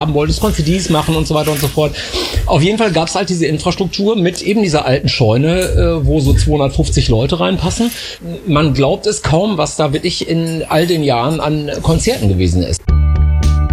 haben wolltest, konntest du dies machen und so weiter und so fort. Auf jeden Fall gab es halt diese Infrastruktur mit eben dieser alten Scheune, wo so 250 Leute reinpassen. Man glaubt es kaum, was da wirklich in all den Jahren an Konzerten gewesen ist.